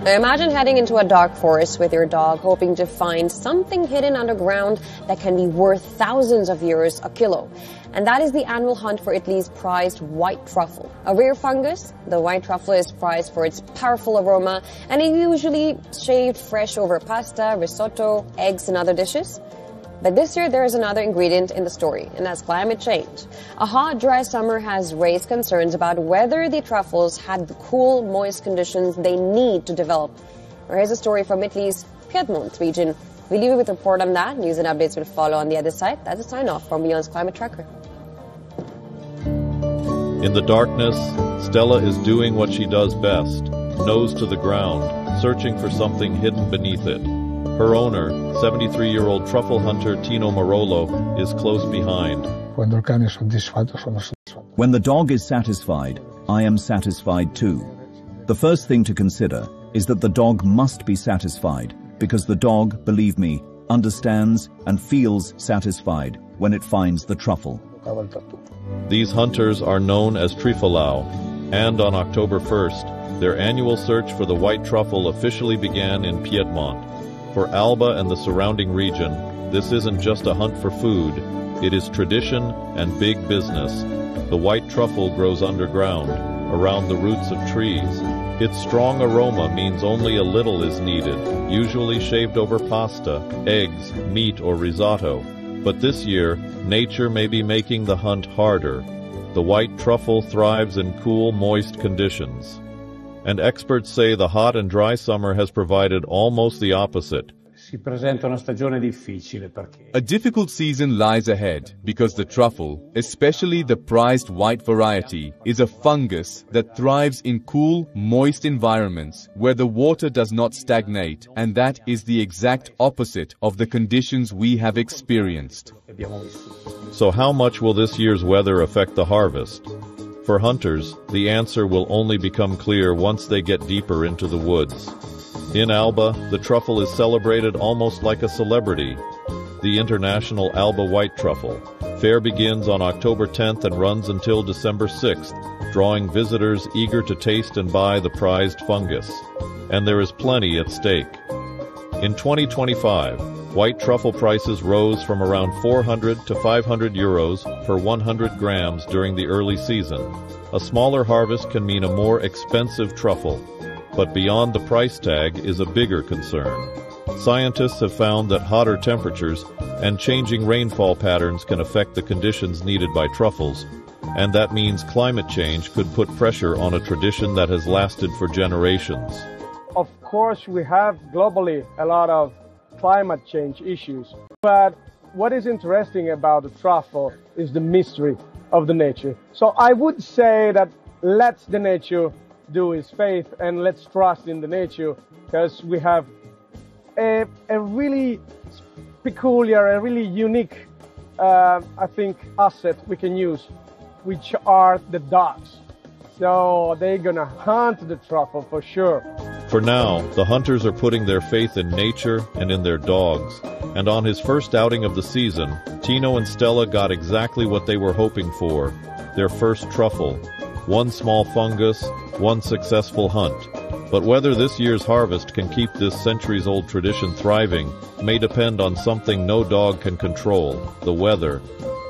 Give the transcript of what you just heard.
Now imagine heading into a dark forest with your dog hoping to find something hidden underground that can be worth thousands of euros a kilo. And that is the annual hunt for Italy's prized white truffle. A rare fungus, the white truffle is prized for its powerful aroma and is usually shaved fresh over pasta, risotto, eggs and other dishes. But this year there is another ingredient in the story, and that's climate change. A hot, dry summer has raised concerns about whether the truffles had the cool, moist conditions they need to develop. Here's a story from Italy's Piedmont region. We leave you with a report on that. News and updates will follow on the other side. That's a sign-off from Beyond's Climate Tracker. In the darkness, Stella is doing what she does best, nose to the ground, searching for something hidden beneath it. Her owner, 73-year-old truffle hunter Tino Marolo, is close behind. When the dog is satisfied, I am satisfied too. The first thing to consider is that the dog must be satisfied, because the dog, believe me, understands and feels satisfied when it finds the truffle. These hunters are known as Trifolau, and on October 1st, their annual search for the white truffle officially began in Piedmont. For Alba and the surrounding region, this isn't just a hunt for food, it is tradition and big business. The white truffle grows underground, around the roots of trees. Its strong aroma means only a little is needed, usually shaved over pasta, eggs, meat, or risotto. But this year, nature may be making the hunt harder. The white truffle thrives in cool, moist conditions. And experts say the hot and dry summer has provided almost the opposite. A difficult season lies ahead because the truffle, especially the prized white variety, is a fungus that thrives in cool, moist environments where the water does not stagnate, and that is the exact opposite of the conditions we have experienced. So how much will this year's weather affect the harvest? For hunters, the answer will only become clear once they get deeper into the woods. In Alba, the truffle is celebrated almost like a celebrity. The International Alba White Truffle Fair begins on October 10th and runs until December 6th, drawing visitors eager to taste and buy the prized fungus. And there is plenty at stake. In 2025, white truffle prices rose from around 400 to 500 euros per 100 grams during the early season. A smaller harvest can mean a more expensive truffle. But beyond the price tag is a bigger concern. Scientists have found that hotter temperatures and changing rainfall patterns can affect the conditions needed by truffles, and that means climate change could put pressure on a tradition that has lasted for generations. Of course, we have globally a lot of climate change issues, but what is interesting about the truffle is the mystery of the nature. So I would say that let the nature do its faith and let's trust in the nature, because we have a really peculiar, a really unique, I think, asset we can use, which are the dogs. So they're gonna hunt the truffle for sure. For now, the hunters are putting their faith in nature and in their dogs. And on his first outing of the season, Tino and Stella got exactly what they were hoping for, their first truffle. One small fungus, one successful hunt. But whether this year's harvest can keep this centuries-old tradition thriving may depend on something no dog can control, the weather.